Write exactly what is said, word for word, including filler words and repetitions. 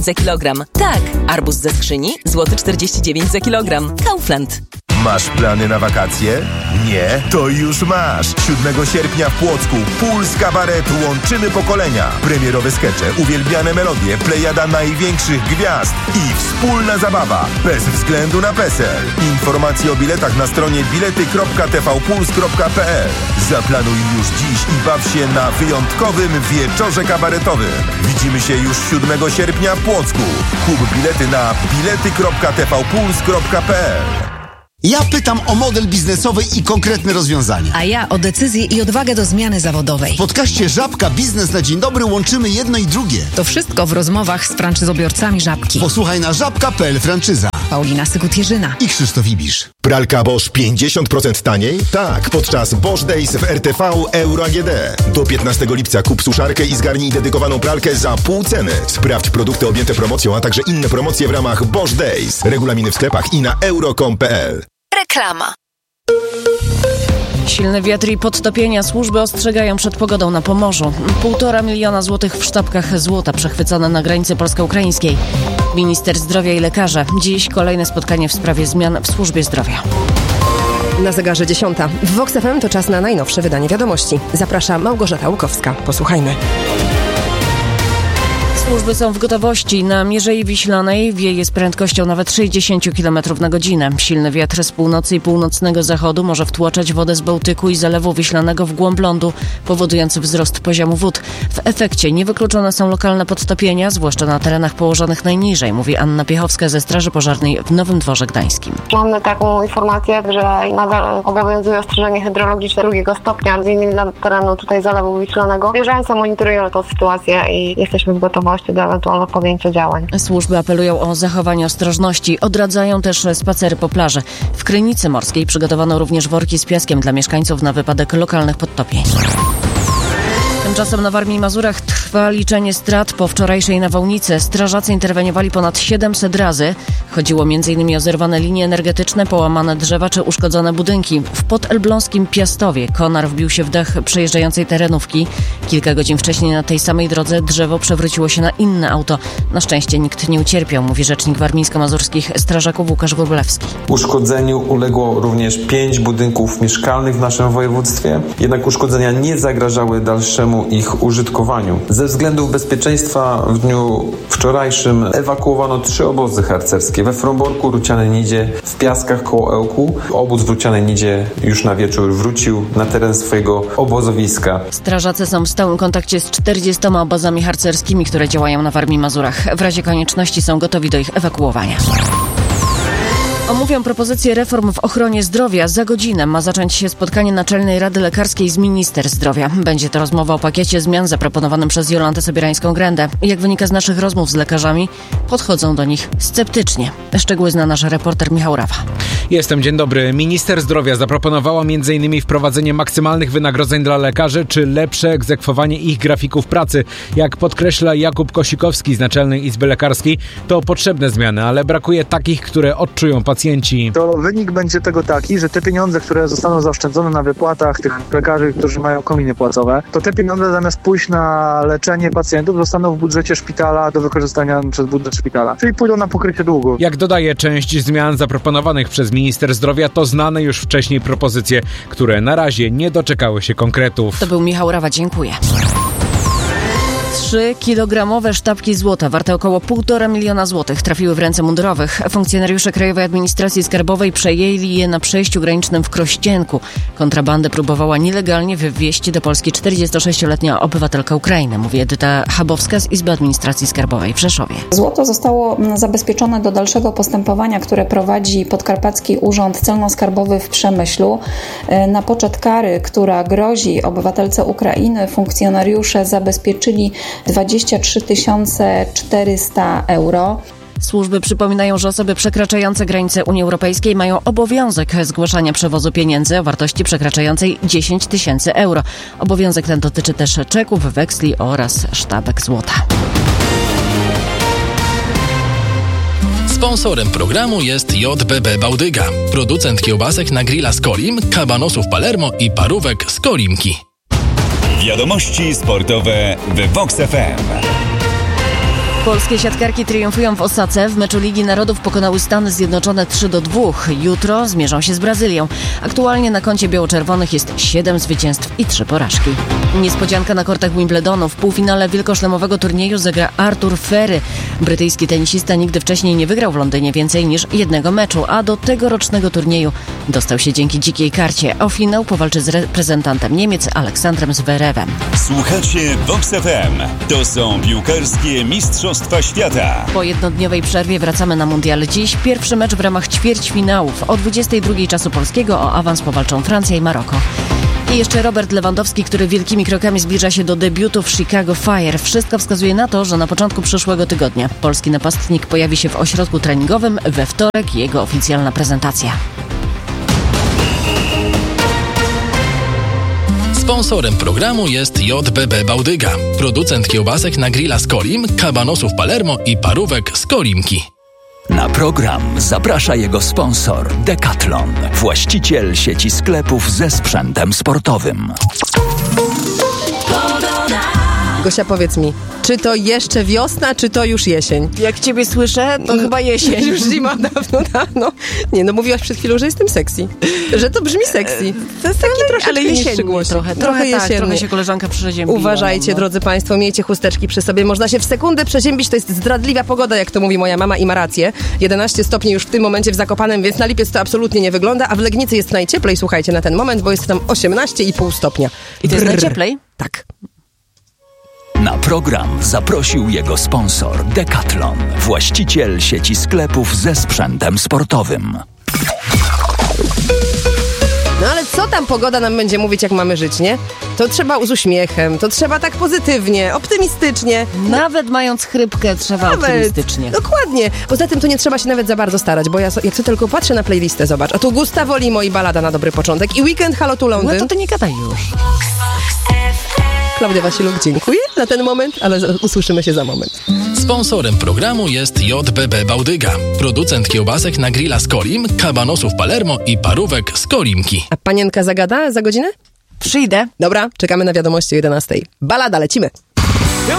za kilogram. Tak, arbuz ze skrzyni, złoty czterdzieści dziewięć za kilogram. Kaufland. Masz plany na wakacje? Nie? To już masz! siódmego sierpnia w Płocku Puls Kabaret Łączymy Pokolenia. Premierowe skecze, uwielbiane melodie, plejada największych gwiazd i wspólna zabawa. Bez względu na PESEL. Informacje o biletach na stronie bilety kropka t v puls kropka p l. Zaplanuj już dziś i baw się na wyjątkowym wieczorze kabaretowym. Widzimy się już siódmego sierpnia w Płocku. Kup bilety na bilety kropka t v puls kropka p l. Ja pytam o model biznesowy i konkretne rozwiązania. A ja o decyzję i odwagę do zmiany zawodowej. W podcaście Żabka Biznes na Dzień Dobry łączymy jedno i drugie. To wszystko w rozmowach z franczyzobiorcami Żabki. Posłuchaj na żabka kropka p l franczyza. Paulina Sykut-Jerzyna I Krzysztof Ibisz. Pralka Bosch pięćdziesiąt procent taniej? Tak, podczas Bosch Days w R T V Euro A G D. Do piętnastego lipca kup suszarkę i zgarnij dedykowaną pralkę za pół ceny. Sprawdź produkty objęte promocją, a także inne promocje w ramach Bosch Days. Regulaminy w sklepach i na euro kropka com kropka p l. Reklama. Silny wiatr i podtopienia. Służby ostrzegają przed pogodą na Pomorzu. Półtora miliona złotych w sztabkach złota przechwycone na granicy polsko-ukraińskiej. Minister zdrowia i lekarze. Dziś kolejne spotkanie w sprawie zmian w służbie zdrowia. Na zegarze dziesiąta. W Vox F M to czas na najnowsze wydanie wiadomości. Zaprasza Małgorzata Łukowska. Posłuchajmy. Służby są w gotowości. Na Mierzei Wiślanej wieje z prędkością nawet sześćdziesiąt kilometrów na godzinę. Silny wiatr z północy i północnego zachodu może wtłaczać wodę z Bałtyku i Zalewu Wiślanego w głąb lądu, powodujący wzrost poziomu wód. W efekcie niewykluczone są lokalne podtopienia, zwłaszcza na terenach położonych najniżej, mówi Anna Piechowska ze Straży Pożarnej w Nowym Dworze Gdańskim. Mamy taką informację, że nadal obowiązuje ostrzeżenie hydrologiczne drugiego stopnia, między innymi dla terenu tutaj Zalewu Wiślanego. Bieżąco monitorują tę sytuację i jesteśmy w gotowości do ewentualnego podjęcia działań. Służby apelują o zachowanie ostrożności. Odradzają też spacery po plaży. W Krynicy Morskiej przygotowano również worki z piaskiem dla mieszkańców na wypadek lokalnych podtopień. Tymczasem na Warmii i Mazurach trwa liczenie strat po wczorajszej nawałnicy. Strażacy interweniowali ponad siedemset razy. Chodziło m.in. o zerwane linie energetyczne, połamane drzewa czy uszkodzone budynki. W podelbląskim Piastowie konar wbił się w dach przejeżdżającej terenówki. Kilka godzin wcześniej na tej samej drodze drzewo przewróciło się na inne auto. Na szczęście nikt nie ucierpiał, mówi rzecznik warmińsko-mazurskich strażaków Łukasz Wróblewski. Uszkodzeniu uległo również pięć budynków mieszkalnych w naszym województwie. Jednak uszkodzenia nie zagrażały dalszemu ich użytkowaniu. Ze względów bezpieczeństwa w dniu wczorajszym ewakuowano trzy obozy harcerskie we Fromborku, Rucianej Nidzie, w Piaskach koło Ełku. Obóz w Rucianej Nidzie już na wieczór wrócił na teren swojego obozowiska. Strażacy są w stałym kontakcie z czterdziestoma obozami harcerskimi, które działają na Warmii i Mazurach. W razie konieczności są gotowi do ich ewakuowania. Omówią propozycje reform w ochronie zdrowia. Za godzinę ma zacząć się spotkanie Naczelnej Rady Lekarskiej z minister zdrowia. Będzie to rozmowa o pakiecie zmian zaproponowanym przez Jolantę Sobierańską-Grendę. Jak wynika z naszych rozmów z lekarzami, podchodzą do nich sceptycznie. Szczegóły zna nasz reporter Michał Rawa. Jestem, dzień dobry. Minister zdrowia zaproponowała między innymi wprowadzenie maksymalnych wynagrodzeń dla lekarzy, czy lepsze egzekwowanie ich grafików pracy. Jak podkreśla Jakub Kosikowski z Naczelnej Izby Lekarskiej, to potrzebne zmiany, ale brakuje takich, które odczują pacjenci. To wynik będzie tego taki, że te pieniądze, które zostaną zaoszczędzone na wypłatach tych lekarzy, którzy mają kominy płacowe, to te pieniądze zamiast pójść na leczenie pacjentów zostaną w budżecie szpitala do wykorzystania przez budżet szpitala, czyli pójdą na pokrycie długu. Jak dodaje, część zmian zaproponowanych przez minister zdrowia to znane już wcześniej propozycje, które na razie nie doczekały się konkretów. To był Michał Rawa, dziękuję. Trzy kilogramowe sztabki złota warte około półtora miliona złotych trafiły w ręce mundurowych. Funkcjonariusze Krajowej Administracji Skarbowej przejęli je na przejściu granicznym w Krościenku. Kontrabandę próbowała nielegalnie wywieźć do Polski czterdziestosześcioletnia obywatelka Ukrainy, mówi Edyta Chabowska z Izby Administracji Skarbowej w Rzeszowie. Złoto zostało zabezpieczone do dalszego postępowania, które prowadzi Podkarpacki Urząd Celno-Skarbowy w Przemyślu. Na poczet kary, która grozi obywatelce Ukrainy, funkcjonariusze zabezpieczyli dwadzieścia trzy tysiące czterysta euro. Służby przypominają, że osoby przekraczające granice Unii Europejskiej mają obowiązek zgłaszania przewozu pieniędzy o wartości przekraczającej dziesięć tysięcy euro. Obowiązek ten dotyczy też czeków, weksli oraz sztabek złota. Sponsorem programu jest J B B Bałdyga, producent kiełbasek na grilla z Kolim, kabanosów Palermo i parówek z Kolimki. Wiadomości sportowe w Vox F M. Polskie siatkarki triumfują w Osace. W meczu Ligi Narodów pokonały Stany Zjednoczone trzy do dwóch. Jutro zmierzą się z Brazylią. Aktualnie na koncie biało-czerwonych jest siedem zwycięstw i trzy porażki. Niespodzianka na kortach Wimbledonu. W półfinale wielkoszlemowego turnieju zagra Artur Ferry. Brytyjski tenisista nigdy wcześniej nie wygrał w Londynie więcej niż jednego meczu, a do tegorocznego turnieju dostał się dzięki dzikiej karcie. O finał powalczy z reprezentantem Niemiec Aleksandrem Zverevem. Słuchacie Vox F M. To są piłkarskie Mistrzostwa Świata. Po jednodniowej przerwie wracamy na mundial. Dziś pierwszy mecz w ramach ćwierćfinałów. O dwudziestej drugiej czasu polskiego o awans powalczą Francja i Maroko. I jeszcze Robert Lewandowski, który wielkimi krokami zbliża się do debiutu w Chicago Fire. Wszystko wskazuje na to, że na początku przyszłego tygodnia polski napastnik pojawi się w ośrodku treningowym. We wtorek jego oficjalna prezentacja. Sponsorem programu jest J B B Bałdyga, producent kiełbasek na grilla z Kolim, kabanosów Palermo i parówek z Kolimki. Na program zaprasza jego sponsor Decathlon, właściciel sieci sklepów ze sprzętem sportowym. Gosia, powiedz mi, czy to jeszcze wiosna, czy to już jesień? Jak ciebie słyszę, to no, chyba jesień. Już zima dawno, dawno. Nie, no mówiłaś przed chwilą, że jestem sexy. Że to brzmi sexy. To jest taki troszeczkę ale jesiennie głos. Trochę, trochę, trochę, tak, trochę się koleżanka przeziębiła. Uważajcie, no. Drodzy Państwo, miejcie chusteczki przy sobie. Można się w sekundę przeziębić, to jest zdradliwa pogoda, jak to mówi moja mama i ma rację. jedenaście stopni już w tym momencie w Zakopanem, więc na Lipiec to absolutnie nie wygląda, a w Legnicy jest najcieplej, słuchajcie, na ten moment, bo jest tam osiemnaście i pół stopnia. I to jest Brrr. najcieplej? Tak. Na program zaprosił jego sponsor Decathlon, właściciel sieci sklepów ze sprzętem sportowym. No ale co tam pogoda nam będzie mówić, jak mamy żyć, nie? To trzeba z uśmiechem, to trzeba tak pozytywnie, optymistycznie. Nawet mając chrypkę trzeba nawet optymistycznie. Dokładnie. Poza tym to nie trzeba się nawet za bardzo starać, bo ja so, jak to tylko patrzę na playlistę, zobacz. A tu Gustavo Limo i balada na dobry początek i Weekend Halo to Londyn. No to ty nie gadaj już. Klaudia Wasiluk, dziękuję na ten moment, ale usłyszymy się za moment. Sponsorem programu jest J B B Bałdyga, producent kiełbasek na grilla z Kolim, kabanosów Palermo i parówek z Kolimki. A panienka zagada za godzinę? Przyjdę. Dobra, czekamy na wiadomości o jedenastej. Balada, lecimy.